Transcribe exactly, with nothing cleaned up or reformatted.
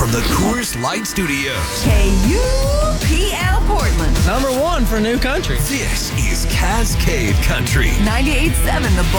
from the Coors Light Studios. K U P L Portland. Number one for new country. This is Cascade Country. ninety-eight point seven The Bull.